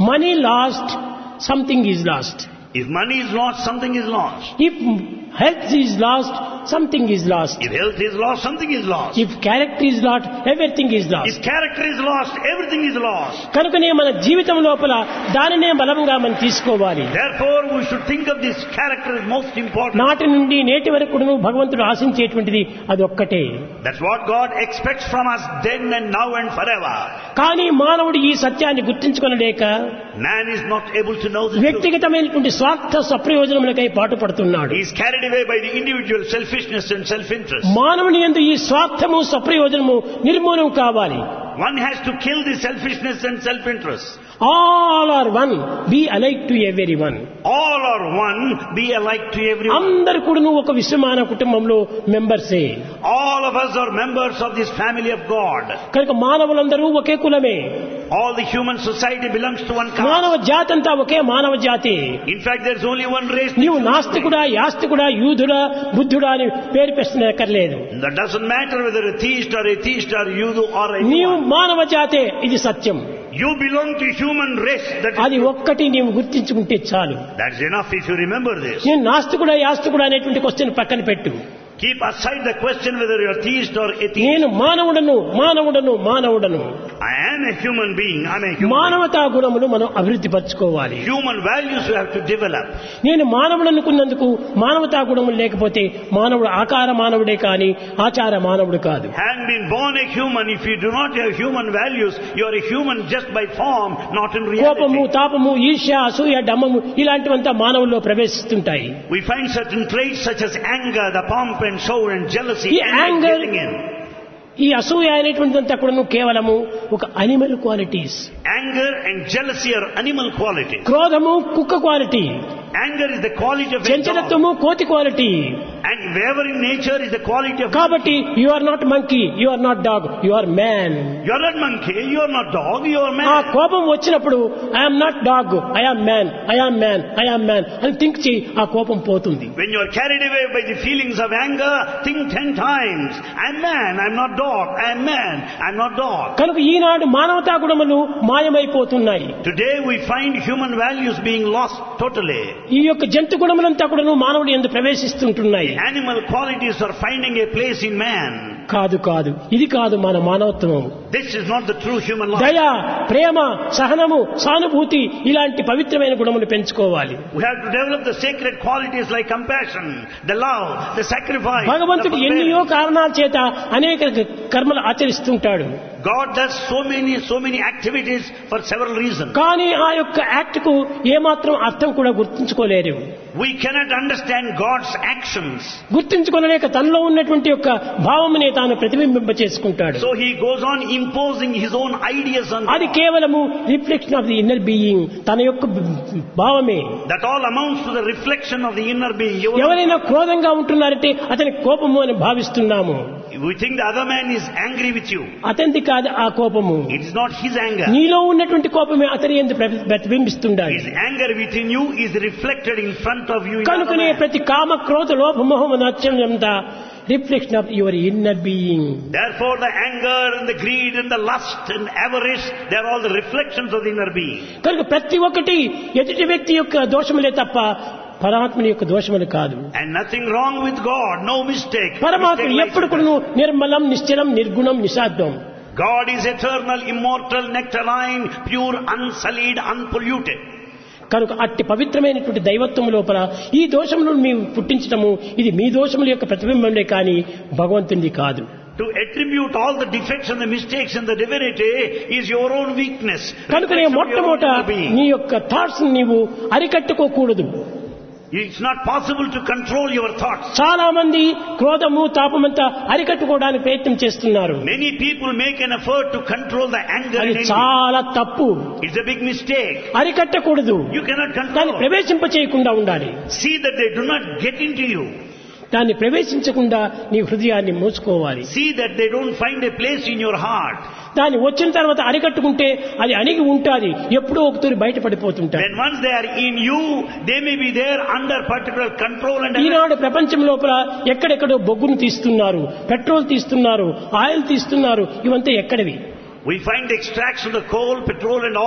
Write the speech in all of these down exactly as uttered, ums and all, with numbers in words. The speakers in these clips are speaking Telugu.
Money lost, something is lost. If money is lost, something is lost. If health is lost, something is lost. If health is lost, something is lost. If character is lost, everything is If lost. character is lost, everything is lost. కనుకనే మన జీవితం లోపల దానినే బలంగా మనం తీసుకోవాలి. Therefore, we should think of this character as most important. నాటి నుండి నేటి వరకు కూడాను భగవంతుడు ఆశించేటువంటిది అది ఒక్కటే. That's what God expects from us then and now and forever. కానీ మానవుడు ఈ సత్యాన్ని గుర్తించుకొనలేక Man is not able to know the truth. వ్యక్తిగతమైనటువంటి స్వార్థ సప్రయోజనములకై పాటుపడుతున్నాడు. He is carried away by the individual selfishness and self-interest. మానవుని యందు ఈ స్వార్థము సప్రయోజనము నిర్మూలన కావాలి. One has to kill the selfishness and self-interest. All are one, be alike to everyone. All are one, be alike to everyone. అందరూ కూడాను ఒక విశ్వమాన కుటుంబంలో మెంబర్సే. All of us are members of this family of God. కనుక మానవులందరూ ఒకే కులమే. All the human society belongs to one మానవ caste. జాతి అంతా ఒకే మానవ జాతి. In fact, there's only one race. నీవు నాస్తికుడా యాస్తికుడా యూదుడా బుద్ధుడా అని పేరు పెట్టనక్కర్లేదు. That doesn't matter whether a theist or atheist or Yudu or నీవు anyone. మానవ జాతే, ఇది సత్యం. You belong to human race. That అది is, ఒక్కటి నీవు గుర్తించుకుంటే చాలు. that's enough if you remember this. నేను నాస్తికుడా యాస్తికుడా అనేటువంటి క్వశ్చన్ పక్కన పెట్టు. Keep aside the question whether you're theist or atheist. నేను మానవుడను మానవుడను మానవుడను I am a human being. I'm a human మానవతా గుణములు మనం అభివృద్ధి పరచుకోవాలి. being. Human values you have to develop. నేను మానవుడు అనుకున్నందుకు మానవతా గుణములు లేకపోతే మానవుడు ఆకార మానవుడే కాని ఆచార మానవుడు కాదు. Having been born a human, if you do not have human values, you are a human just by form, not in కోపము reality. తాపము ఈర్ష్య అసూయ డమ్మము ఇలాంటివంతా మానవుల్లో ప్రవేశిస్తుంటాయి. We find certain traits such as anger, the pomp and show and jealousy ఈ and anger- getting in. ఈ అసూయ అనేటువంటిదంతా కూడా కేవలము ఒక animal qualities. Anger and jealousy are animal qualities. క్రోధము కుక్క quality. Anger is the quality of a dog. చంచలత్వము కోతి quality. And wavering nature is the quality of... కాబట్టి you are not monkey, you are not dog, you are man. You are not monkey, you are not dog, you are ఆ man. కోపం వచ్చినప్పుడు I'm not dog, I'm man, I'm man, I'm man అని థింక్ చేయి, ఆ కోపం పోతుంది. When you are carried away by the feelings of anger, think ten times. I'm man, I'm not dog. I'm man, I'm not dog. కనుక ఈనాడు మానవతా గుణములు మాయమైపోతున్నాయి. Today we find human values being lost totally. ఈ యొక్క జంతు గుణములంతా కూడా మానవుడి యందు ప్రవేశిస్తుంటున్నాయి. Animal qualities are finding a place in man. కాదు కాదు ఇది కాదు మన మానవత్వం. This is not the true human life. దయ, ప్రేమ, సహనము, సానుభూతి ఇలాంటి పవిత్రమైన గుణములు పెంచుకోవాలి. We have to develop the sacred qualities like compassion, the love, the sacrifice. the భగవంతుడు forbearance. ఎన్నో కారణాల చేత అనేక కర్మలు ఆచరిస్తుంటాడు. God does so many, so many activities for several reasons. కానీ ఆ యొక్క యాక్ట్ కు ఏమాత్రం అర్థం కూడా గుర్తించుకోలేరు. We cannot understand God's actions. గుర్తించుకోలేక తనలో ఉన్నటువంటి యొక్క భావమునే తాను ప్రతిబింబింప చేసుకుంటాడు. So he goes on imposing his own ideas on అది God. కేవలము reflection of the inner being, తన యొక్క భావమే. That all amounts to the reflection of the inner being. You- ఎవరైనా క్రోధంగా ఉంటున్నారంటే అతని కోపము అని భావిస్తున్నాము. We think the other man is angry with you. అతనిది కాదు ఆ కోపము. It is not his anger. నీలో ఉన్నటువంటి కోపమే అతని యందు ప్రతి- ప్రతిబింబిస్తుండాలి. His anger within you is reflected in front of you. in the other కనుకనే man. ప్రతి కామ క్రోధ లోభ మోహము నచ్చంతా reflection of your inner being. Therefore the anger and the greed and the lust and avarice, they are all the reflections of the inner being. కనుక ప్రతి ఒక్కటి ఎదుటి వ్యక్తి యొక్క దోషములే తప్ప పరమాత్మని యొక్క దోషములు కాదు. And nothing wrong with God, no mistake. పరమాత్మ Mistake ఎప్పుడు lies కూడా with us. నిర్మలం నిశ్చలం నిర్గుణం నిషాద్వం. God is eternal, immortal, nectarine, pure, unsullied, unpolluted. కనుక అట్టి పవిత్రమైనటువంటి దైవత్వం లోపల ఈ దోషములను మీరు పుట్టించటము ఇది మీ దోషముల యొక్క ప్రతిబింబమే కానీ భగవంతునిది కాదు. To attribute all the defects and the mistakes and the divinity is your own weakness. కనుకనే Reflection of your own మొట్టమొదట inner being. నీ యొక్క థాట్స్ నీవు అరికట్టుకోకూడదు. It's not possible to control your thoughts. చాలా మంది క్రోధము తాపమంతా అరికట్టుకోవడానికి ప్రయత్నం చేస్తున్నారు. Many people make an effort to control the anger అది and envy. చాలా తప్పు. It's a big mistake. అరికట్టకూడదు. You cannot దాన్ని control. ప్రవేశింప చేయకుండా ఉండాలి. See that they do not get into you. దాన్ని ప్రవేశించకుండా నీ హృదయాన్ని మూసుకోవాలి. See that they don't find a place in your heart. దాన్ని వచ్చిన తర్వాత అరికట్టుకుంటే అది అణిగి ఉంటాది, ఎప్పుడో ఒకతూరి బయటపడిపోతుంటాయి. When once they are in you, they may be there under particular control and ఈనాడు ప్రపంచం లోపల ఎక్కడెక్కడో బొగ్గును తీస్తున్నారు, పెట్రోల్ తీస్తున్నారు, ఆయిల్ తీస్తున్నారు. ఇవంతా ఎక్కడివి? we find extracts of the coal, petrol and oil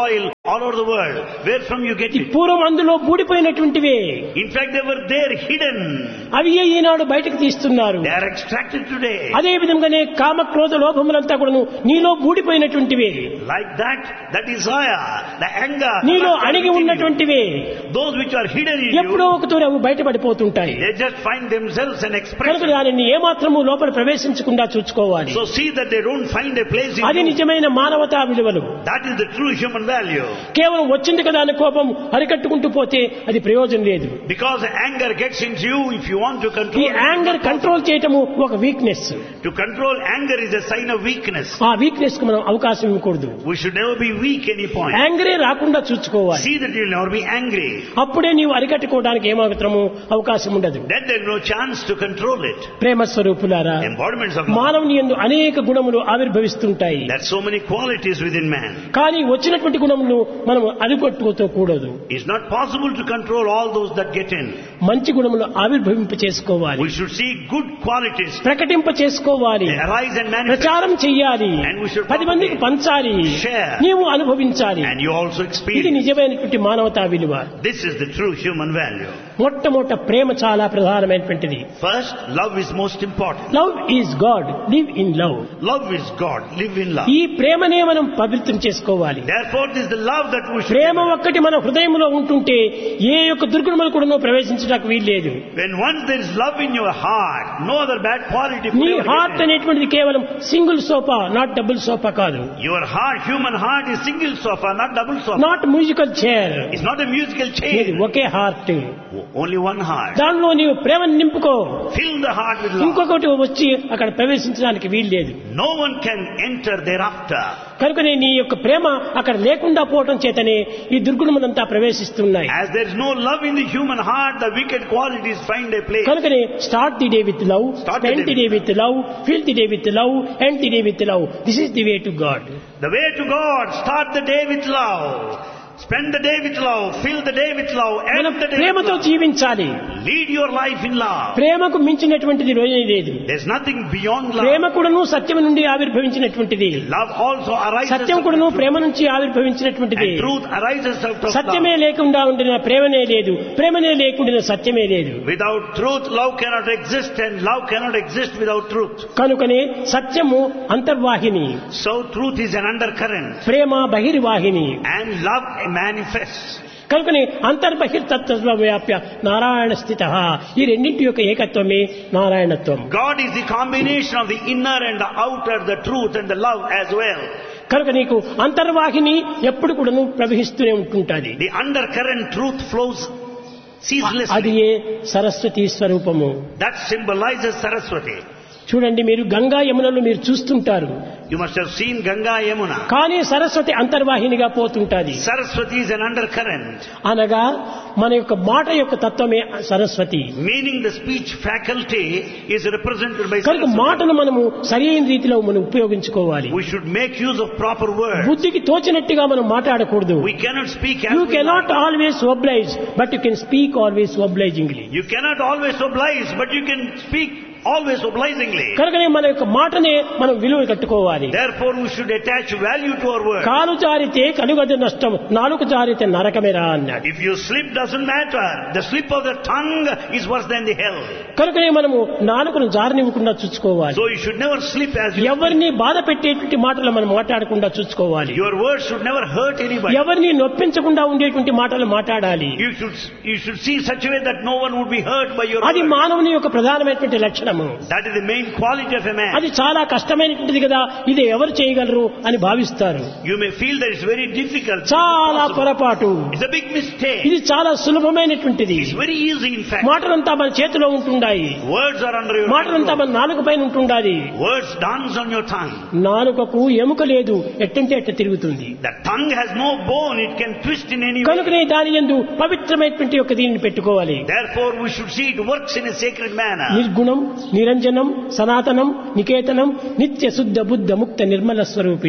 all over the world. Where from you get it? పూర్వం అందులో బూడిపోయినటువంటివే. In fact, they were there hidden. అవి ఈనాడు బయటకు తీస్తున్నారు. They are extracted today. అదే విధంగానే కామ క్రోధ లోభములంతా కూడాను నీలో బూడిపోయినటువంటివే. Like that, the desire, the anger, నీలో అణిగి ఉన్నటువంటివే. those which are hidden in ఎప్పుడో you, ఒకతూరి అవి బయటపడిపోతుంటాయి. they just find themselves an కనుక expression. దానిని ఏమాత్రము లోపల ప్రవేశించకుండా చూసుకోవాలి. So see that they don't find a place in అది you. నిజమైన మానవతా విలువలు. That is the true human value. కేవలం వచ్చింది కదా అని కోపం అరికట్టుకుంటూ పోతే అది ప్రయోజనం లేదు. Because anger gets into you, if you want to ఈ control it, యాంగర్ కంట్రోల్ చేయటము ఒక weakness. to control anger is a sign of weakness. ఆ వీక్నెస్ కు మనం అవకాశం ఇవ్వకూడదు. We should never be weak any point. యాంగరే రాకుండా చూసుకోవాలి. See that you will never be angry. అప్పుడే నీవు అరికట్టుకోవడానికి ఏమాత్రము అవకాశం ఉండదు. Then there is no chance to control it. ప్రేమ స్వరూపులారా, Embodiments of love. మానవుని యందు అనేక గుణములు ఆవిర్భవిస్తుంటాయి. There are so many qualities within man. కానీ వచ్చినటువంటి గుణములు మనం అరికట్టుకోతో కూడదు. It's not possible to control all those that get in. మంచి గుణములు ఆవిర్భవింప చేసుకోవాలి. We should see good qualities ప్రకటింప చేసుకోవాలి. arise and manifest. ప్రచారం చెయ్యాలి. And we should పది మందికి పంచాలి. share. నీవు అనుభవించాలి. And you also ఇది experience. నిజమైనటువంటి మానవతా విలువ. This is the true human value. మొట్టమొదట ప్రేమ చాలా ప్రధానమైనటువంటిది. First, love is most important. Love is God, live in love. Love is God. Live in love. ఈ ప్రేమనే మనం పవిత్రం చేసుకోవాలి. Therefore, this is the love that we should. ప్రేమ ఒక్కటి మన హృదయంలో ఉంటుంటే ఏ యొక్క దుర్గుణములు కూడా ప్రవేశించడానికి వీల్లేదు. When once there is love in your heart, no other bad quality could నీ ever హార్ట్ get in. అనేటువంటిది కేవలం single sofa, not double sofa కాదు. Your heart, human heart, is single sofa, not double sofa. Not musical chair. It's not a musical ఇది chair. ఒకే హార్ట్. Only one heart. దానిలో నీవు ప్రేమను నింపుకో. Fill the heart with love. ఇంకొకటి వచ్చి అక్కడ ప్రవేశించడానికి వీల్లేదు. No one can enter thereafter. కనుకనే నీ యొక్క ప్రేమ అక్కడ లేకుండా పోవటం చేతనే ఈ దుర్గుణములంతా ప్రవేశిస్తున్నాయి. As there is no love in the human heart, the wicked qualities find a place. కనుకనే start the day with love, Start the spend day the day with love, feel the day with love, end the day with love. This is the way to God. The way to God, start the day with love. Spend the day with love. Fill the day with love. మనం End the day with ప్రేమతో love. జీవించాలి. Lead your life in love. ప్రేమకు మించినటువంటిది రోజే లేదు. There's nothing beyond ప్రేమ love. కూడాను సత్యం నుండి ఆవిర్భవించినటువంటిది. Love also arises Satyam out of కూడాను truth. ప్రేమ నుంచి ఆవిర్భవించినటువంటిది. And truth arises out of సత్యమే love. లేకుండా ఉండిన ప్రేమనే లేదు, ప్రేమనే లేకుండా సత్యమే లేదు. Without truth, love cannot exist, and love cannot exist without truth. కనుకనే సత్యము అంతర్వాహిని, So truth is an undercurrent, Prema బహిర్వాహిని. and love manifests. కనుకనే అంతర్బహిర్తత్వ వ్యాప్య నారాయణ స్థిత. ఈ రెండింటి యొక్క ఏకత్వమే నారాయణత్వం. God is the combination of the inner and the outer, the truth and the love as well. కనుక నీకు అంతర్వాహిని ఎప్పుడు కూడాను ప్రవహిస్తూనే ఉంటుంటుంది. The undercurrent truth flows అది ceaselessly. ఏ సరస్వతి స్వరూపము. That symbolizes Saraswati. చూడండి, మీరు గంగా యమునలు మీరు చూస్తుంటారు, You must have seen Ganga Yamuna. కానీ Saraswati అంతర్వాహినిగా పోతుంటాది. Saraswati is an undercurrent, అనగా మన యొక్క మాట యొక్క తత్వమే Saraswati. meaning the speech faculty is represented by కనుక Saraswati. మాటను మనము సరైన రీతిలో మనం ఉపయోగించుకోవాలి. We should make use of proper words. బుద్ధికి తోచినట్టుగా మనం మాట్లాడకూడదు. We cannot speak as you we cannot like. Always oblige, but you can speak always obligingly. You cannot always oblige, but you can speak always obligingly. కనుకనే మన యొక్క మాటనే మనం విలువ కట్టుకోవాలి. Therefore, we should attach value to our words. కాలు జారితే కలుగదు నష్టం, నాలుక జారితే నరకమేరా అన్నాడు. If you slip, doesn't matter. The slip of the tongue is worse than the hell. కనుకనే మనము నాలుకను జారనివ్వకుండా చూసుకోవాలి. So you should never slip as you. ఎవరిని బాధ పెట్టేటువంటి మాటలు మనం మాట్లాడకుండా చూసుకోవాలి. Your words should never hurt anybody. ఎవరిని నొప్పించకుండా ఉండేటువంటి మాటలు మాట్లాడాలి. You should you should see such a way that no one would be hurt by your అది words. మానవుని యొక్క ప్రధానమైనటువంటి లక్షణము. That is the main quality of a man. అది చాలా కష్టమైనటువంటిది కదా, ఇది ఎవరు చేయగలరు అని భావిస్తారు. You may feel that it's very difficult. చాలా Impossible. పొరపాటు. It's a big mistake. ఇది చాలా సులభమైనటువంటిది. It's very easy, in fact. మాటలంతా మన చేతిలో ఉంటుండాయి. Words are under your మాటలంతా control. మన నాలుక పైన ఉంటుండాలి. Words dance on your tongue. నాలుకకు ఎముక లేదు, ఎట్టంటే ఎట్ట తిరుగుతుంది. The tongue has no bone. It can twist in any way. కనుకనే దాని యందు పవిత్రమైనటువంటి యొక్క దీనిని పెట్టుకోవాలి. Therefore, we should see it works in a sacred manner. నిర్గుణం, నిరంజనం, సనాతనం, నికేతనం, నిత్య శుద్ధ బుద్ధ ముక్త Nirmala స్వరూపిణం.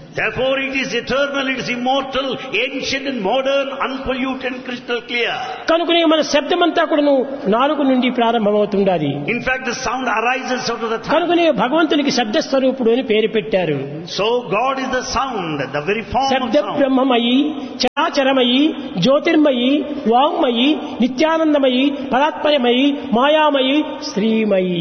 Therefore it is eternal, it is immortal, ancient and modern, unpolluted, crystal clear. కనుకనే మన శబ్దమంతా కూడాను నాలుగు నుండి ప్రారంభమవుతుండాలి. In fact, the sound arises out of the tongue. కనుకనే భగవంతునికి శబ్ద స్వరూపుడు అని పేరు పెట్టారు. So God is the sound, the very form శబ్ద of sound. బ్రహ్మమయి, చరాచరమయి, Jyotirmayi, వాంగ్మయి, నిత్యానందమయి, పరాత్పరమయి, మాయామయి, Srimayi.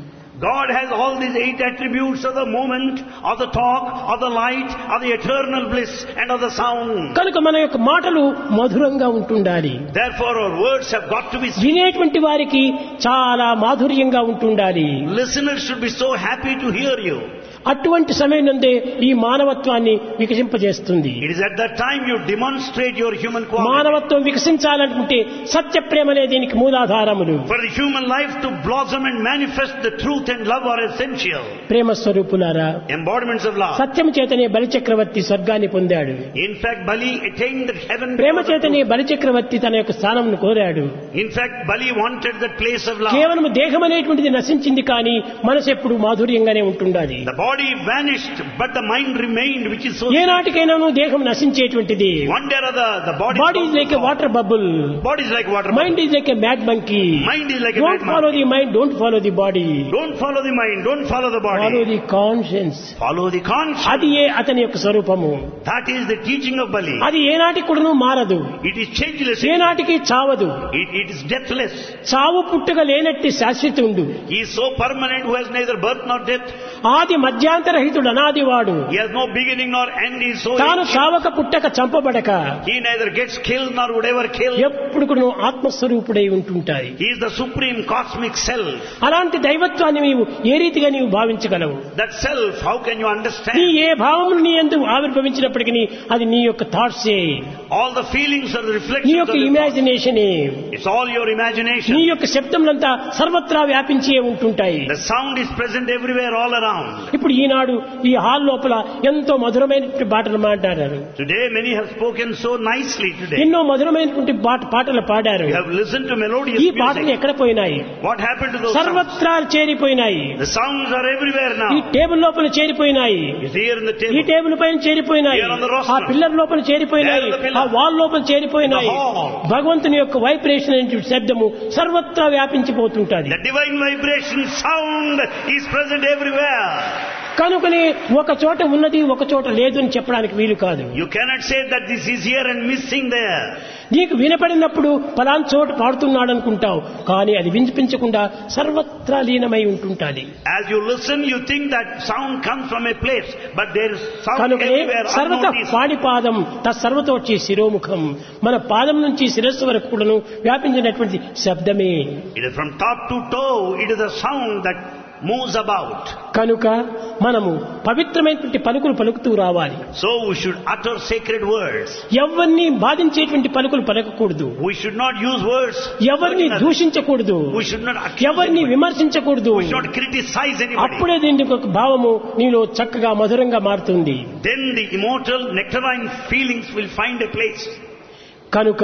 God has all these eight attributes of the moment, of the talk, of the light, of the eternal bliss and of the sound. కనుక మన యొక్క మాటలు మధురంగా ఉంటుండాలి. Therefore our words have got to be sweet. వినేటువంటి వారికి చాలా మాధుర్యంగా ఉంటుండాలి. Listeners should be so happy to hear you. అటువంటి సమయం నందే ఈ మానవత్వాన్ని వికసింపజేస్తుంది. It is at that time you demonstrate your human quality. మానవత్వం వికసించాలనుకుంటే సత్య ప్రేమలే దీనికి మూలాధారములు. For the human life to blossom and manifest, the truth and love are essential. ప్రేమ స్వరూపులారా, Embodiments of love. సత్యం చేతనే బలిచక్రవర్తి స్వర్గాన్ని పొందాడు. In fact, Bali attained the heaven. ప్రేమ చేతనే బలిచక్రవర్తి తన యొక్క స్థానంను కోరాడు. In fact, Bali wanted that place of love. కేవలం దేహం అనేటువంటిది నశించింది, కానీ మనసు ఎప్పుడు మాధుర్యంగానే ఉంటుండాలి. The body vanished, but the mind remained, which is so. ఏనాటికైనా దేహం నశించేటువంటిది. One day or other, the body. Body is like a water bubble. Body is like water. Mind is like a mad monkey. Mind is like a Don't mad follow monkey. the mind, don't follow the body. Don't follow the mind, don't follow the body. Follow the conscience. Follow the conscience. అది ఏ అతని యొక్క స్వరూపము. That is the teaching of Bali. అది ఏనాటికి కూడాను మారదు. It is changeless. ఏనాటికి చావదు. It, it is deathless. చావు పుట్టుక లేనట్టి శాశ్వతుండు. He is so permanent who has neither birth nor death. ఆది మధ్యాంతరహితుడు అనాదివాడు. He has no beginning nor end. He is so. తాను చావక పుట్టక చంపబడక. He neither gets killed nor would ever kill. ఎప్పుడు కూడాను ఆత్మస్వరూపుడై ఉంటుంటాయి. He is the supreme cosmic self. అలాంటి దైవత్వాన్ని నీవు ఏ రీతిగా నీవు భావించగలవు? That self, how can you understand? నీ ఏ భావములు నీ యందు ఆవిర్భవించినప్పటికీ అది నీ యొక్క థాట్సే. All the feelings are the నీ reflections of యొక్క your thoughts. ఇమాజినేషనే. It's all your imagination. నీ యొక్క శబ్దములంతా సర్వత్రా వ్యాపించే ఉంటుంటాయి. The sound is present everywhere, all around. ఇప్పుడు ఈనాడు ఈ హాల్ లోపల ఎంతో మధురమైనటువంటి పాటలు మాట్లాడారు. Today many have spoken so nicely today. ఎన్నో మధురమైనటువంటి పాట- పాటలు పాడారు. You have listened to melodious ఈ పాటలు music. ఎక్కడ పోయినాయి? What happened to those sounds? సర్వత్రా చేరిపోయినాయి. The sounds are everywhere ఈ now. టేబుల్ లోపల చేరిపోయినాయి. It's here in the ఈ table. టేబుల్ పైన చేరిపోయినాయి. Here on the rostrum. ఆ పిల్లర్ లోపల చేరిపోయినాయి. There on the pillar. ఆ వాల్ లోపల చేరిపోయినాయి. The hall. భగవంతుని యొక్క వైబ్రేషన్ అనే శబ్దము సర్వత్రా వ్యాపించిపోతుంటది. The divine vibration sound is present everywhere. కనుకనే ఒక చోట ఉన్నది ఒక చోట లేదు అని చెప్పడానికి వీలు కాదు. You cannot say that this is here and missing there. నీకు వినపడినప్పుడు పలానా చోట పాడుతున్నాడు అనుకుంటావు, కానీ అది వినిపించకుండా సర్వత్రా లీనమై ఉంటుంటాది. As you listen, you think that sound comes from a place, but there is sound కనుకనే everywhere సర్వత unnoticed. పాడిపాదం తత్సర్వతోచి శిరోముఖం. మన పాదం నుంచి శిరస్సు వరకు కూడాను వ్యాపించినటువంటి శబ్దమే. It is from top to toe, it is a sound that moves about. కనుక మనము పవిత్రమైనటువంటి పలుకులు పలుకుతూ రావాలి. So we should utter sacred words. ఎవరిని బాధించేటువంటి పలుకులు పలకకూడదు. We should not use words. ఎవరిని దూషించకూడదు. We should not accuse ఎవరిని anybody. విమర్శించకూడదు. We should not criticize anybody. అప్పుడే దీనికి ఒక భావము నీలో చక్కగా మధురంగా మారుతుంది. Then the immortal nectarine feelings will find a place. కనుక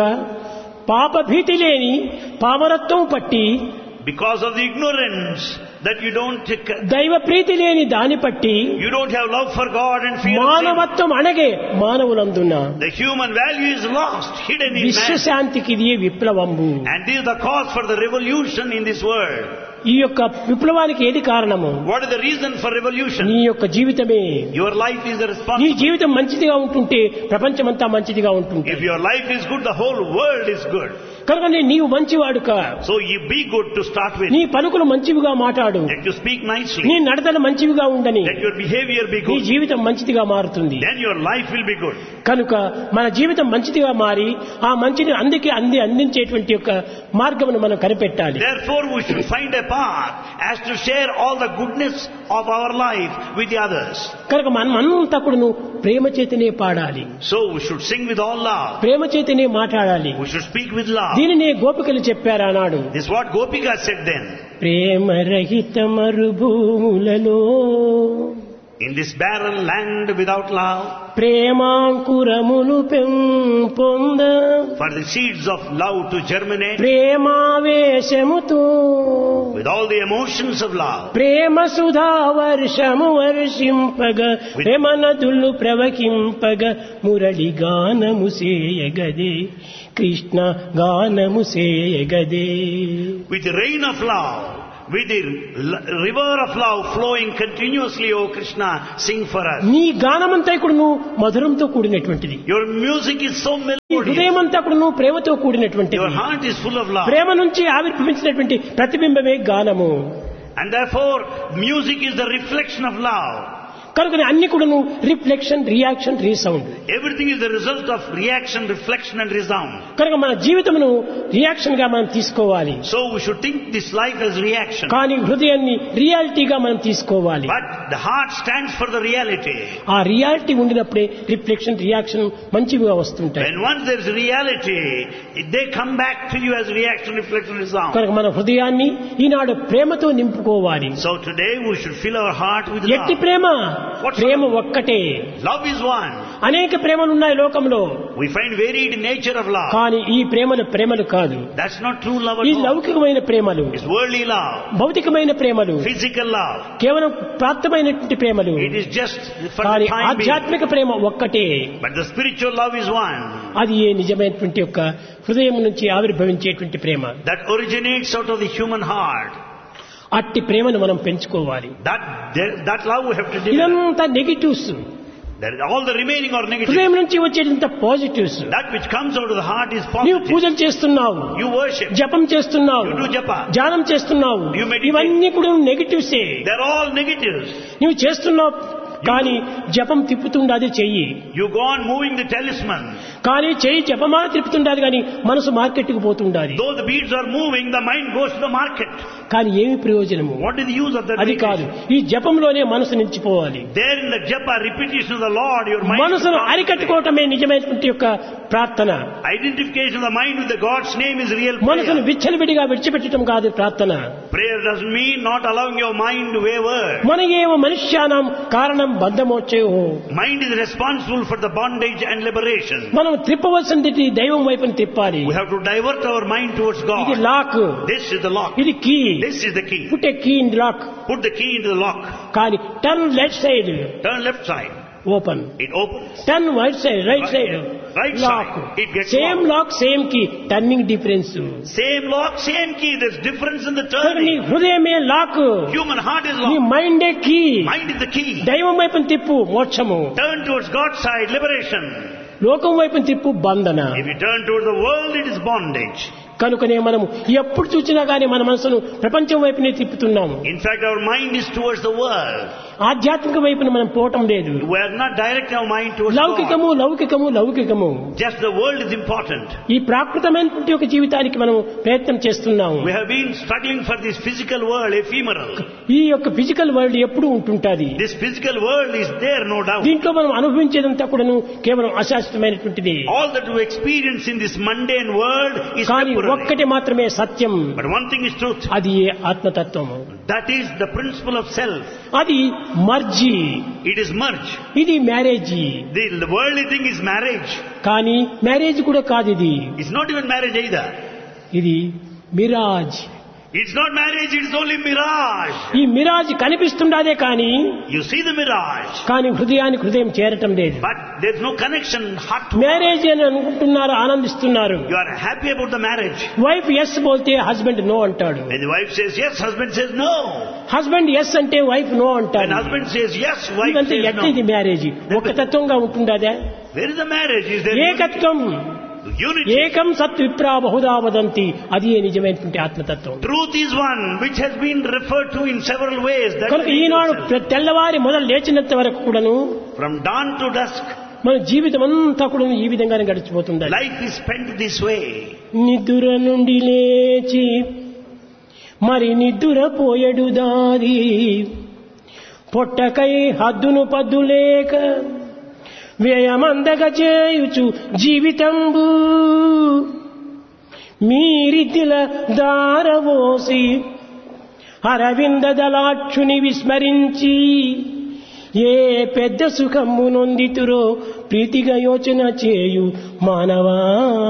పాప భీతి లేని పామరత్వం పట్టి, Because of the ignorance that you don't take, దైవ ప్రీతి లేని దాని పట్టి, you don't have love for God and fear of sin. మానవత్వం అణగే మానవులందున The human value is lost, hidden in man. విశ్వశాంతికి ఇది విప్లవంబు. And this is the cause for the revolution in this world. ఈ యొక్క విప్లవానికి ఏది కారణము? What is the reason for revolution? నీ యొక్క జీవితమే. Your life is the నీ responsibility. జీవితం మంచిదిగా ఉంటుంటే ప్రపంచమంతా మంచిదిగా ఉంటుంది. If your life is good, the whole world is good. కనుక నీవు మంచివాడు కా. So you be good to start with. నీ పలుకులు మంచివిగా మాట్లాడు. Let you speak nicely. నీ నడతలు మంచివిగా ఉండని. Let your behavior be నీ good. జీవితం మంచిదిగా మారుతుంది. Then your life will be good. కనుక మన జీవితం మంచిదిగా మారి ఆ మంచిని అందుకే అంది అందించేటువంటి యొక్క మార్గమును మనం కనిపెట్టాలి. Therefore we should find a path as to share all the goodness of our life with the others. కనుక మనం అంతా కూడాను ప్రేమ చేతనే పాడాలి. So we should sing with all love. ప్రేమ చేతనే మాట్లాడాలి. We should speak with love. దీనినే గోపికలు చెప్పారు ఆనాడు. This is what Gopika said then. ప్రేమ రహిత మరుభూములలో, In this barren land without love, ప్రేమాంకురములు పెంపొంద for the seeds of love to germinate ప్రేమావేశముతో with all the emotions of love. ప్రేమ సుధా వర్షము వర్షింపగ ప్రేమ నదులు ప్రవహింపగ మురళి గానము సేయగదే కృష్ణ గానము సేయగదే. With the rain of love, with the river of love flowing continuously, O Krishna, sing for us. నీ గానమంతా కూడాను మధురంతో కూడినటువంటిది. Your music is so melodious. హృదయమంతా కూడాను ప్రేమతో కూడినటువంటిది. Your heart is full of love. ప్రేమ నుంచి ఆవిర్భవించినటువంటి ప్రతిబింబమే గానము. And therefore, music is the reflection of love. కనుక అన్ని కూడాను reflection, reaction, resound. Everything is the result of reaction, reflection and resound. కనుక మన జీవితమును రియాక్షన్ గా మనం తీసుకోవాలి. So we should think this life as reaction. కానీ హృదయాన్ని రియాలిటీగా మనం తీసుకోవాలి. But the heart stands for the reality. ఆ రియాలిటీ ఉండినప్పుడే రిఫ్లెక్షన్, రియాక్షన్ మంచిగా వస్తుంటాయి. When once there is reality, they come back to you as reaction, reflection, resound. కనుక మన హృదయాన్ని ఈనాడు ప్రేమతో నింపుకోవాలి. So today we should fill our heart with love. ఎట్టి ప్రేమ? ప్రేమ ఒక్కటే. Love is one. అనేక ప్రేమలు ఉన్నాయి లోకంలో. We find varied nature of love. కానీ ఈ ప్రేమలు ప్రేమలు కాదు. That's not true love ఈ at all. లౌకికమైన ప్రేమలు, It's worldly love, భౌతికమైన ప్రేమలు, physical love. కేవలం ప్రాప్తమైనటువంటి ప్రేమలు. It is just for కానీ the time being. ఆధ్యాత్మిక ప్రేమ ఒక్కటే. But the spiritual love is one. అది ఏ నిజమైనటువంటి యొక్క హృదయం నుంచి ఆవిర్భవించేటువంటి ప్రేమ. That originates out of the human heart. అట్టి ప్రేమను మనం పెంచుకోవాలి. That that love we have to develop. ఇదంతా negatives. That all the remaining are negative. హృదయం నుంచి వచ్చేదంతా positives. That which comes out of the heart is నీవు positive. పూజలు చేస్తున్నావు, You worship. జపం చేస్తున్నావు, You do japa. ధ్యానం చేస్తున్నావు, You meditate. ఇవన్నీ కూడా నెగిటివ్సే. They're all negatives. నువ్వు చేస్తున్నావు కానీ జపం తిప్పుతుండాది చెయ్యి. You go on moving the talisman. కానీ చెయ్యి జపమాల తిప్పుతుండాది కానీ మనసు మార్కెట్కి పోతుండాది. Though the beads are moving, the mind goes to the market. కానీ ఏమి ప్రయోజనము? What is the use of that? అది కాదు. ఈ జపంలోనే మనసు నిలిచిపోవాలి. There in the japa, repetition of the Lord, your mind. మనసును అరికట్టుకోవటమే నిజమైనటువంటి యొక్క ప్రార్థన. Identification of the mind with the God's name is real మనసును prayer. విచ్చలవిడిగా విడిచిపెట్టడం కాదు ప్రార్థన. Prayer doesn't mean not allowing your mind to waver. మన ఏవ మనుష్యానం కారణం బంధమోచ్చేయో. Mind is responsible for the bondage and liberation. మనం త్రిప్పవలసింది దైవం వైపుని తిప్పాలి. We have to divert our mind towards ఇది God. Lock, This is the lock. ఇది key. This is the key. Put a key in lock. Put the key into the lock. కానీ turn left side Turn left side. Open. It opens. Turn right side right side Right lock. side. It gets same locked. Lock same key, turning difference. Same lock, same key. There's difference in the నీ turning. హృదయమే లాక్, Human heart is నీ locked. మైండే key. Mind is the key. దైవం వైపుని తిప్పు మోక్షము, Turn towards God's side, liberation. లోకం వైపుని తిప్పు బంధన. If you turn towards the world, it is bondage. కనుకనే మనం ఎప్పుడు చూసినా గానీ మన మనసును ప్రపంచం వైపునే తిప్పుతున్నాము. In fact, our mind is towards the world. ఆధ్యాత్మిక వైపున మనం పోవటం లేదు. We are not directing our mind towards God. లౌకికము లౌకికము లౌకికము. Just the world is important. ఈ ప్రాకృతమైనటువంటి ఒక జీవితానికి మనం ప్రయత్నం చేస్తున్నాము. We have been struggling for this physical world, ephemeral. ఈ యొక్క ఫిజికల్ వరల్డ్ ఎప్పుడు ఉంటుంటాది. This physical world is there, no doubt. దీంట్లో మనం అనుభవించేదంతా కూడాను కేవలం అశాశ్వతమైనటువంటిది. All that we experience in this mundane world is కానీ temporary. ఒక్కటి మాత్రమే సత్యం. But one thing is truth. అది ఆత్మతత్వము. That is the principle of self. అది మర్జీ. It is merge. ఇది marriage. The, the worldly thing is marriage. కానీ మ్యారేజ్ కూడా కాదు ఇది. It's not even marriage either. ఇది Miraz. It's not marriage, it's only mirage. ఈ మిరాజ్ కనిపిస్తుండదే కానీ You see the mirage, కానీ హృదయానికి హృదయం చేరటం లేదు. but there's no connection, heart to heart. Marriage అని అనుకుంటున్నారు, ఆనందిస్తున్నారు. You are happy about the marriage. Wife yes బోల్తే husband no అంటాడు. When the wife says yes, husband says no. Husband yes అంటే వైఫ్ నో When అంటాడు. husband says yes, wife ఇదంతా says ఎట్లా ఇది no. మ్యారేజ్? ఒక తత్వంగా ఉంటుండదే. Where is the marriage? Is there ఏకత్వం. unity? ఏకం సత్ విప్రా బహుదా వదంతి. అది నిజమైనటువంటి ఆత్మతత్వం. Truth is one, which has been referred to in several ways. That కనుక ఈనాడు తెల్లవారి మొదలు లేచినంత వరకు కూడాను from dawn to dusk, మన జీవితం అంతా కూడా ఈ విధంగానే గడిచిపోతుంది. life is spent this way. నిద్ర నుండి లేచి మరి నిద్ర పోయడు దారి, పొట్టకై హద్దును పద్దు లేక వ్యయమందగ చేయుచు జీవితంబు, మీరితిల దారవోసి అరవింద దళాక్షుని విస్మరించి ఏ పెద్ద సుఖము నొందితురో ప్రీతిగా యోచన చేయు మానవా.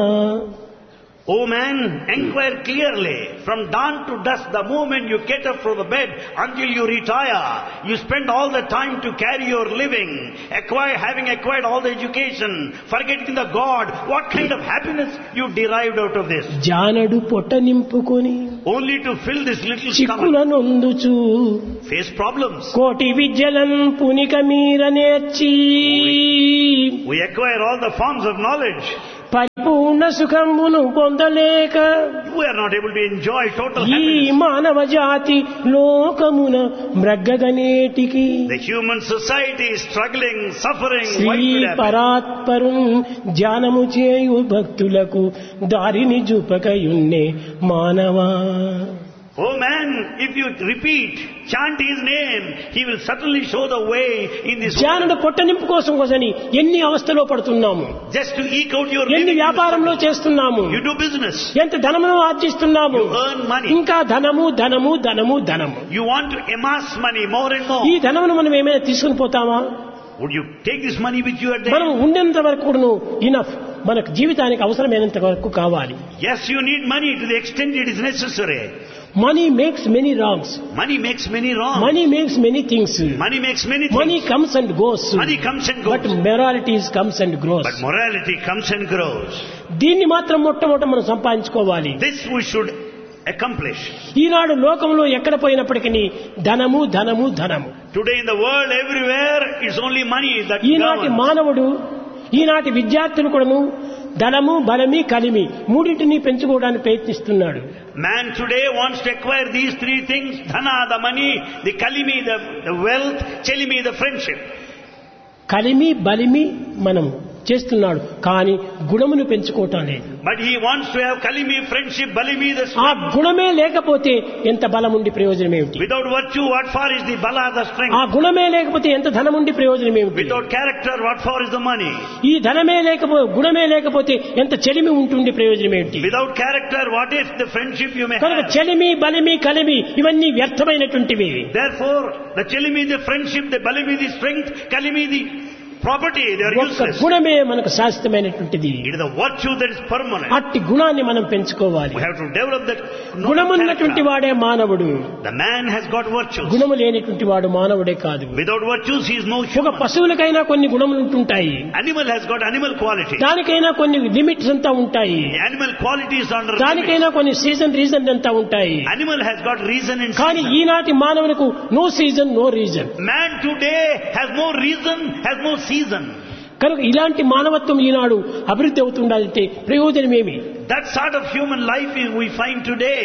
O man, inquire clearly. From dawn to dusk, the moment you get up from the bed until you retire, you spend all the time to carry your living, acquire, having acquired all the education, forgetting the God. What kind of happiness you derived out of this? జానడు పొట్ట నింపుకొని Only to fill this little Chikkula stomach, నొందుచు face problems. కోటి విద్యలన్ పునిక మీర నేర్చి We acquire all the forms of knowledge. పరిపూర్ణ సుఖమును పొందలేక We are not able to enjoy total ఈ happiness. మానవ జాతి లోకమున మ్రగ్గగనేటికి The human society is struggling, suffering. Shri Why should happen? పరాత్పరు ధ్యానము చేయు భక్తులకు దారిని చూపకయున్నే మానవా. Oh man, if you repeat, chant his name, he will certainly show the way in this ధ్యానుడు world. పొట్ట నింపు కోసం కోసని ఎన్ని అవస్థలో పడుతున్నాము, Just to eke out your ఎన్ని living. you వ్యాపారంలో struggle. చేస్తున్నాము, You do business. ఎంత ధనమును ఆర్జిస్తున్నాము. You earn money. ఇంకా ధనము ధనము ధనము ధనము. You want to amass money more and more. ఈ ధనమును మనం ఏమైనా తీసుకుని పోతామా? Would you take this money with you at the మనం end? ఉండేంత వరకు కూడాను ఇనఫ్, మనకు జీవితానికి అవసరమైనంత వరకు కావాలి. Yes, you need money to the extent it is necessary. Money makes many wrongs, Money makes many wrong. Money makes many things, Money makes many money things. Comes and goes, Money comes and but goes. Moralities comes and grows. But morality comes and grows. దీన్ని మాత్రం మొట్టమొదట మనం సంపాదించుకోవాలి. This we should accomplish. ఈనాడు లోకంలో ఎక్కడ పోయినప్పటికీ ధనము ధనము ధనము. Today in the world, everywhere, it's only money that ఈనాటి governs. మానవుడు, ఈనాటి విద్యార్థులు కూడాను ధనము బలమి కలిమి మూడింటిని పెంచుకోవడానికి ప్రయత్నిస్తున్నాడు. Man today wants to acquire these three things: dhana, the money; the kalimi, the, the wealth; chelimi, the friendship. కలిమి బలిమి మనం చేస్తున్నాడు, కానీ గుణమును పెంచుకోవటం లేదు. But he wants to have kalimi, friendship, balimi, the ఆ strength. గుణమే లేకపోతే ఎంత బలం ఉండి ప్రయోజనం ఏమిటి? Without virtue, what for is the bala, the ఆ strength? గుణమే లేకపోతే ఎంత ధనం ఉండి ప్రయోజనం ఏమిటి? Without character, what for is the money? ఈ ధనమే లేకపోతే గుణమే లేకపోతే ఎంత చెలిమి ఉంటుంది ప్రయోజనం ఏమిటి? Without character, what if the friendship you may కనుక have? చెలిమి బలిమి కలిమి ఇవన్నీ వ్యర్థమైనటువంటివి. Therefore, the chelimi, the friendship; the balimi, the strength; kalimi, the property, they are ఒక్క useless. గుణమే మనకు శాశ్వతమైనటువంటిది. It is the virtue that is permanent. అట్టి గుణాన్ని మనం పెంచుకోవాలి. We have to develop that noble గుణమున్నటువంటి character. వాడే మానవుడు, The man has got virtues. గుణము లేనటువంటి వాడు మానవుడే కాదు. Without virtues, he is no ఒక human. పశువులకైనా కొన్ని గుణములు ఉంటుంటాయి, Animal has got animal quality. దానికైనా కొన్ని లిమిట్స్ అంతా ఉంటాయి, The animal quality is under limit. దానికైనా కొన్ని సీజన్ రీజన్ అంతా ఉంటాయి. Animal has got reason and కానీ season. ఈనాటి మానవులకు no season no reason. Man today has no reason, has no season. కనుక ఇలాంటి మానవత్వం ఈనాడు అభివృద్ధి అవుతుండాలంటే ప్రయోజనమేమి? That sort of human life is we find today.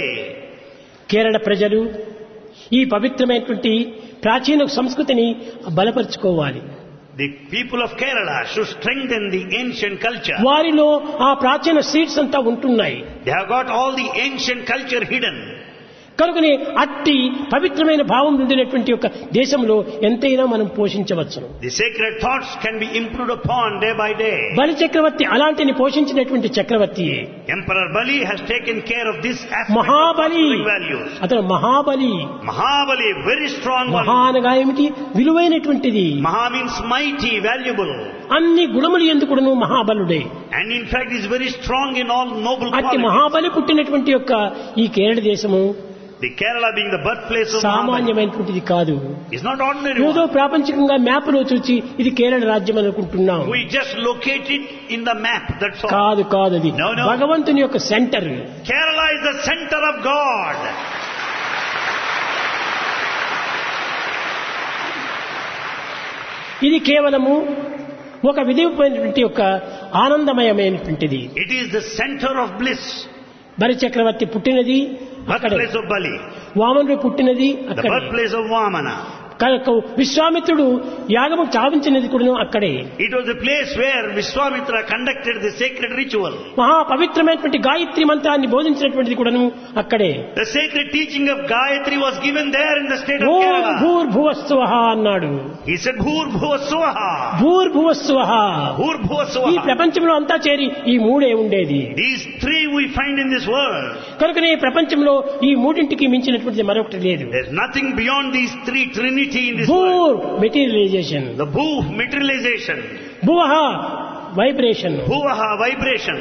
Kerala ప్రజలు ఈ పవిత్రమైనటువంటి ప్రాచీన సంస్కృతిని బలపరుచుకోవాలి. The people of Kerala should strengthen the ancient culture. వారిలో ఆ ప్రాచీన సీడ్స్ అంతా ఉంటున్నాయి. They have got all the ancient culture hidden. కనుకనే అట్టి పవిత్రమైన భావం ఉండినటువంటి ఒక దేశంలో ఎంతైనా మనం పోషించవచ్చును. The sacred thoughts can be improved upon day by day. బలి చక్రవర్తి అలాంటిని పోషించినటువంటి చక్రవర్తియే. Emperor Bali has taken care of this aspect Mahabali, of cosmic values. అతను Mahabali. Mahabali, very strong one. మహా అనగా ఏమిటి? విలువైనటువంటిది. Maha means mighty, valuable. అన్ని గుణములు ఎందుకును మహాబలుడే. And in fact is very strong in all noble అట్టి qualities. మహాబలి పుట్టినటువంటి యొక్క ఈ కేరళ దేశము The Kerala being the birthplace of Mahabali సామాన్యమైనటువంటిది కాదు. is not ordinary ఏదో one. ప్రాపంచికంగా మ్యాప్ లో చూసి ఇది కేరళ రాజ్యం అనుకుంటున్నాం. We just locate it in the map, that's all. కాదు కాదు, అది No, no. భగవంతుని యొక్క centre. Kerala is the center of God. ఇది కేవలము ఒక విధిమైనటువంటి యొక్క ఆనందమయమైనటువంటిది. It is the center of bliss. బలి చక్రవర్తి పుట్టినది అక్కడే, Birthplace of Bali. వామనుడు పుట్టినది The అక్కడే, birthplace of Vamana. కనుక విశ్వామిత్రుడు యాగము చావించినది కూడా అక్కడే. It was the place where Vishwamitra conducted the sacred ritual. మహా పవిత్రమైనటువంటి గాయత్రి మంత్రాన్ని బోధించినటువంటిది కూడాను అక్కడే. The sacred teaching of Gayatri was given there in the state of Om Kerala. భూర్భువస్సువః అన్నాడు. He said, Bhur Bhuva Swaha. భూర్భువస్సువః. Bhur Bhuva ఈ Swaha. ప్రపంచంలో అంతా చేరి ఈ మూడే ఉండేది. These three we find in this world. కనుకనే ఈ ప్రపంచంలో ఈ మూడింటికి మించినటువంటిది మరొకటి లేదు. There's nothing beyond these three, Trinity in this world. భూర్ materialisation, The Bhu, materialization. భువః vibration, Bhuvaha, vibration.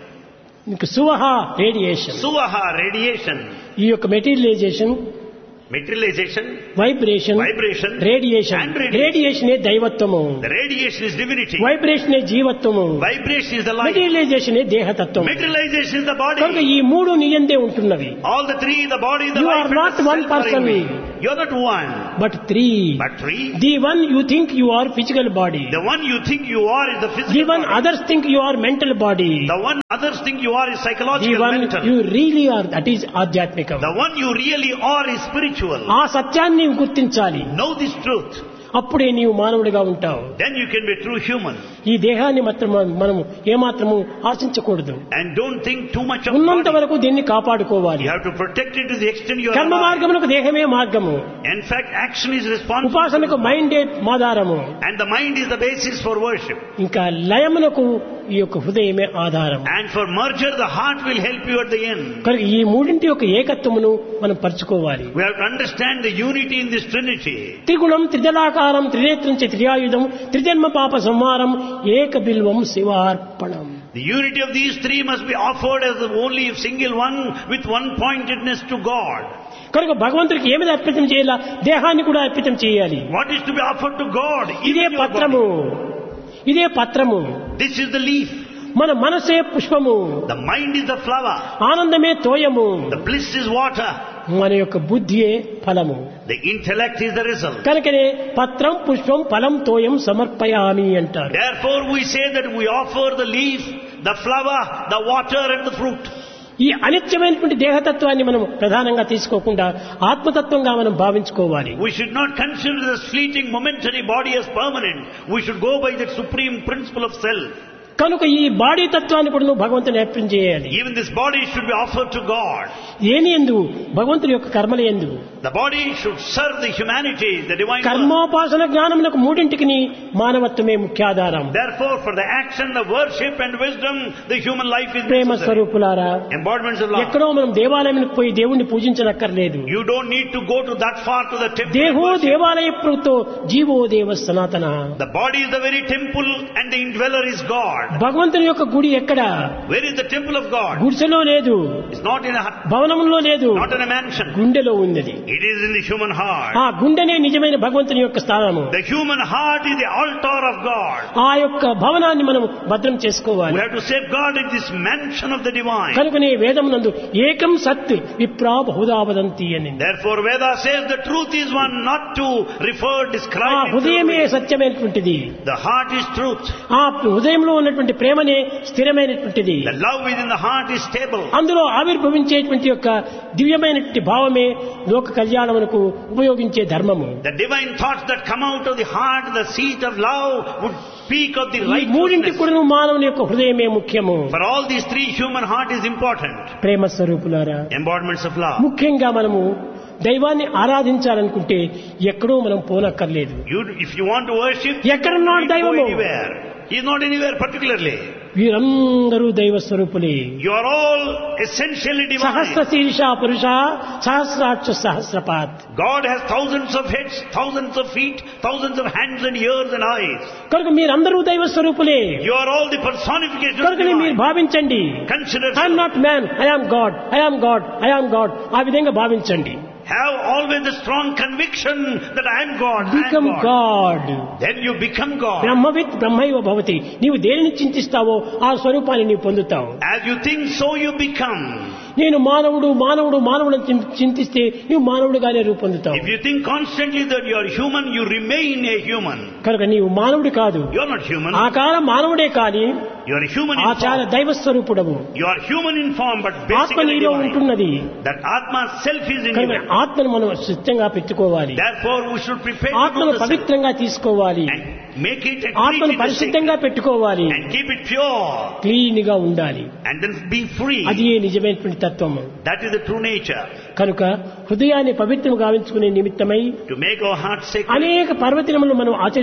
ఇంకా సువః రేడియేషన్. Suvaha, radiation. ఈ యొక్క materialisation, Materialization, vibration, vibration, radiation. and radiation. రేడియేషనే దైవత్వము, The radiation is divinity. వైబ్రేషనే జీవత్వము, Vibration is the life. మెటీరియలైజేషనే దేహతత్వం. Materialization is the కనుక body. ఈ మూడు నీయందే ఉంటున్నవి. All the three, the body, the You life, are and not the one self are in person. me. You are not one, but three. but three. The one you think you are physical body, The one you think you are is the the physical one body. Others think you are mental body, The one others think you are is the psychological, one mental. You really are, that is ఆధ్యాత్మికం. The one you really are is spiritual. ఆ సత్యాన్ని నీవు గుర్తించాలి. Know this truth. అప్పుడే నీవు మానవుడిగా ఉంటావు. Then you can be true human. ఈ దేహాన్ని మాత్రం మనము ఏమాత్రము ఆశించకూడదు. And don't think too much of ఉన్నంత body. వరకు దీన్ని కాపాడుకోవాలి. You have to protect it to the extent you are కర్మ alive. మార్గమునకు దేహమే మార్గము, In fact, action is responsible. ఉపాసనకు మైండే ఆధారము, And the mind is the basis for worship. ఇంకా లయమునకు ఈ యొక్క హృదయమే ఆధారం. And for merger, the heart will help you at the end. కనుక ఈ మూడింటి యొక్క ఏకత్వమును మనం పరుచుకోవాలి. We have to understand the unity in this Trinity. త్రిగుణం త్రిదళాకారం త్రినేత్రం చ త్రియాయుధం త్రిజన్మ పాప సంహారం ఏక Bilvam శివార్పణం. The unity of these three must be offered as the only single one with one pointedness to God. కనుక భగవంతుడికి ఏమిది అర్పితం చేయాలా? దేహాన్ని కూడా అర్పితం చేయాలి. What is to be offered to God? ఇదే Even your పత్రము, body. ఇదే పత్రము. This is the leaf. మన మనసే పుష్పము, The mind is the flower. ఆనందమే తోయము, The bliss is water. మన యొక్క బుద్ధియే ఫలము. The intellect is the result. కనుకనే పత్రం పుష్పం ఫలం తోయం సమర్పయామి అంటారు. Therefore we say that we offer the leaf, the flower, the water and the fruit. ఈ అనిత్యమైనటువంటి దేహతత్వాన్ని మనం ప్రధానంగా తీసుకోకుండా ఆత్మతత్వంగా మనం భావించుకోవాలి. We should not consider this fleeting momentary body as permanent. We should go by that supreme principle of self. కనుక ఈ బాడీ తత్వాన్ని కూడా నువ్వు భగవంతుని అర్పణ చేయాలి. Even this body should be offered to God. ఏని ఎందు? భగవంతుని యొక్క కర్మల ఎందు. The body should serve the humanity, the divine work. కర్మోపాసన జ్ఞానమునకు మూడింటికి మానవత్వమే ముఖ్యాధారం. Therefore, for the action, the worship and wisdom, the human life is Prema necessary. స్వరూపులారా, Embodiments of love. ఎక్కడో మనం దేవాలయానికి పోయి దేవుణ్ణి పూజించనక్కర్లేదు. You don't need to go to that far to the temple. దేహో to worship. దేవాలయ ప్రోక్తో జీవో దేవ సనాతన. The body is the very temple and the indweller is God. భగవంతుని యొక్క గుడి ఎక్కడ? Where is the temple of God? గుడిసెలో లేదు, It's not in a hut, భవనంలో లేదు, not in a mansion. గుండెలో ఉన్నది. It is in the human heart. ఆ గుండెనే నిజమైన భగవంతుని యొక్క స్థానము. The human heart is the altar of God. ఆ యొక్క భవనాన్ని మనం భద్రం We చేసుకోవాలి. have to safeguard in this mansion of the divine. కనుకనే వేదమునందు ఏకం సత్ విప్రా బహుదా వదంతి అని. Therefore Veda says the truth is one, not to refer, ఆ describe it. హృదయమే సత్యమైనటువంటిది. The heart is truth. ఆ హృదయంలో ఉన్నటువంటి ప్రేమనే స్థిరమైనటువంటిది. The love within the heart is stable. అందులో ఆవిర్భవించేటువంటి యొక్క దివ్యమైనటువంటి భావమే లోక కళ్యాణమునకు ఉపయోగించే ధర్మము. The divine thoughts that come out of the heart, the seat of love, would speak of the ఈ మూడింటి righteousness. కూడా మానవుని యొక్క హృదయమే ముఖ్యము. For all these three, human heart is important. ప్రేమ స్వరూపులారా, Embodiments of love. ముఖ్యంగా మనము దైవాన్ని ఆరాధించాలనుకుంటే ఎక్కడో మనం పోనక్కర్లేదు. You, if you want to worship, ఎక్కడున్నాడు you don't దైవము? go anywhere. He is not anywhere particularly. వీరందరూ దైవ స్వరూపులే. You are all essentially Sahasra divine. శీర్ష పురుష సహస్రాక్ష సహస్రపాత్. God has thousands of heads, thousands of feet, thousands of hands and ears and eyes. కనుక మీరందరూ దైవ స్వరూపులే. You are all the personification of కనుక మీరు divine. భావించండి, Consider, I'm not man, I am God, I am God, I am God. ఆ విధంగా భావించండి. have always the strong conviction that I am God, I become am God. God. Then you become God. బ్రహ్మవిత్ బ్రహ్మైవ భవతి. నీవు దేనిని చింతిస్తావో ఆ స్వరూపాన్ని నీవు పొందుతావు. As you think, so you become. నేను మానవుడు మానవుడు మానవుడు అని చింత- చింతిస్తే నీవు మానవుడుగానే రూపొందుతావు. If you think constantly that you are human, you remain a human. కనుక నీవు మానవుడు కాదు, You are not human. ఆకార మానవుడే కానీ You are human in ఆచార form. దైవ స్వరూపుడవు. You are human in form, but ఆత్మ basically నీలో divine. ఉంటున్నది. That Atma self is in కనుక you. ఆత్మను మనం సిద్ధంగా పెట్టుకోవాలి. Therefore, we should prepare to ఆత్మను do the self పవిత్రంగా తీసుకోవాలి. and make it and ఆత్మను treat it as పరిశుద్ధంగా sacred పెట్టుకోవాలి. and keep it pure clean గా ఉండాలి. and then be free. అది ఏ నిజమైనటువంటి తత్వము. That is the true nature. కనుక హృదయాన్ని పవిత్రం గావించుకునే నిమిత్తమై To make our heart sacred, అనేక పర్వదినములు మనం ఆచరిస్తాం.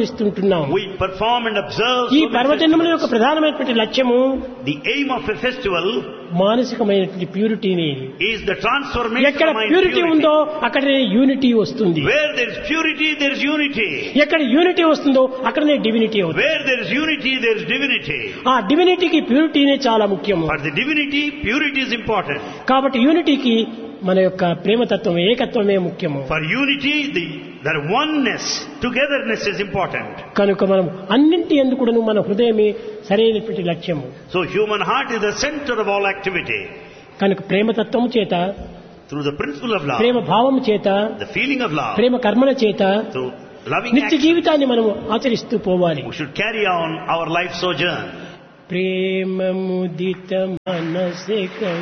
ఆచరిస్తుంటున్నాం. We perform and observe ఈ so many పర్వదినముల యొక్క festivals. ప్రధానమైనటువంటి లక్ష్యము The aim of a festival మానసికమైనటువంటి ప్యూరిటీని. is the transformation ఎక్కడ of mind ప్యూరిటీ purity. ఉందో అక్కడనే యూనిటీ వస్తుంది. Where there is purity, there is unity. ఎక్కడ యూనిటీ వస్తుందో అక్కడనే డివినిటీ అవుతుంది. Where there is unity, there is divinity. ఆ డివినిటీకి ప్యూరిటీనే చాలా ముఖ్యము. For the divinity, purity is important. కాబట్టి యూనిటీకి మన యొక్క ప్రేమతత్వం, ఏకత్వమే ముఖ్యము. For unity, the their oneness, togetherness is important. కనుక మనం అన్నింటి ఎందుకును మన హృదయమే సరైనటువంటి లక్ష్యము. So human heart is the center of all activity. కనుక ప్రేమతత్వము చేత, Through the principle of love, ప్రేమ భావము చేత, the feeling of love, ప్రేమ కర్మల చేత through loving నిత్య action, జీవితాన్ని మనం ఆచరిస్తూ పోవాలి. we should carry on our life sojourn. ప్రేమ ముదిత మనసే